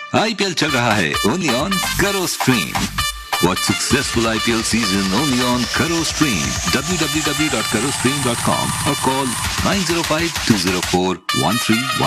IPL चल रहा है ओनली ऑन करो stream. Watch successful IPL season only on Karo Stream. www.karostream.com or call 905-204-1311.